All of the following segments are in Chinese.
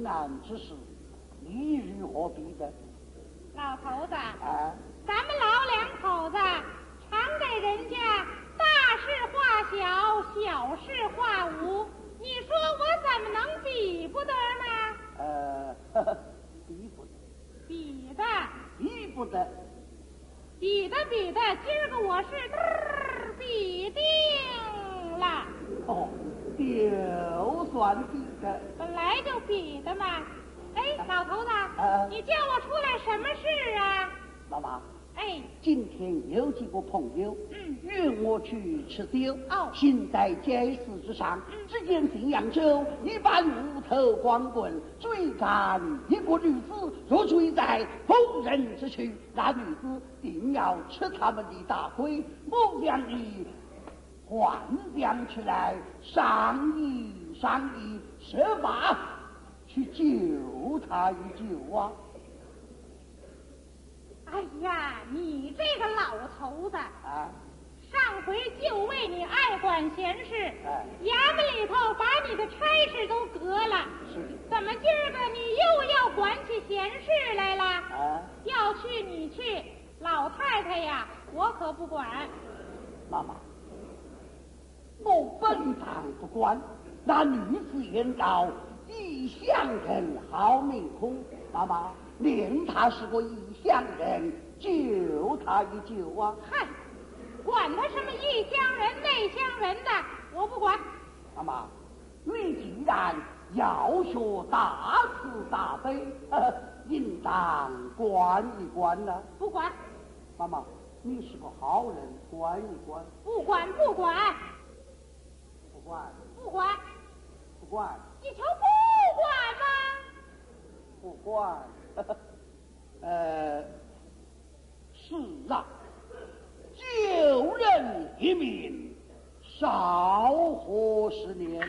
难之事，你如何避得？ 老头子， 啊， 咱们老两口子常给人家大事化小，小事化无，你说我怎么能比不得呢？ 比不得， 比的， 比不得， 比的，今儿个我是比定了。 哦，就算比的， 本来就比的嘛。哎，老头子，你叫我出来什么事啊？ 妈妈， 哎， 今天有几个朋友，约我去吃酒。 哦， 行在街市之上，只见这样酒，一般无头光棍，追赶一个女子，若追在逢人之处，那女子定要吃他们的大亏。某将你换将出来，商议，设法去救他一救啊！ 哎呀，你这个老头子啊！ 上回就为你爱管闲事，衙门里头把你的差事都革了，怎么今儿个你又要管起闲事来了？要去你去，老太太呀，我可不管。 妈妈，我本当不管，那女子言道异乡人好命苦，妈妈念他是个异乡人，救他一救啊！ 嗨，管他什么异乡人内乡人的，我不管。 妈妈，你既然要学大慈大悲，应当管一管呢。 不管。 妈妈，你是个好人，管一管。 不管。 不管。 你瞧不管吗？ 不管。是啊，救人一命，少活10年。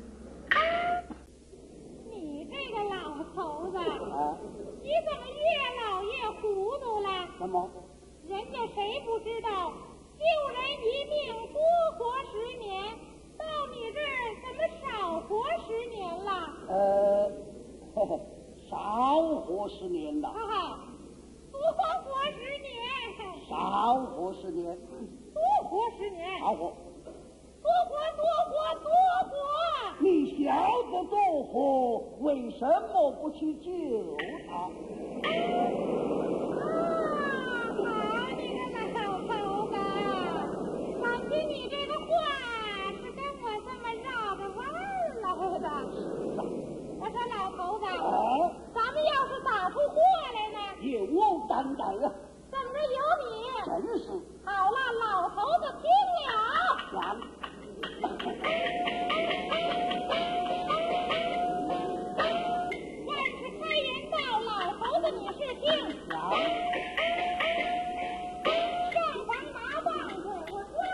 你这个老头子，你怎么越老越糊涂了？ 怎么？ 人家谁不知道，救人一命多活10年，到你这儿怎么少活10年了？ 少活10年了。 多活10年。 少活10年。 多活10年。 少活。 多活。 你晓得多活，为什么不去救他？ 好，你个老头子，感情你这个话是跟我这么绕着弯了的。我说老头子，咱们要是打出祸来呢？ 有我担待啊！ 怎么着有你？ 真是。 好了，老头子听了。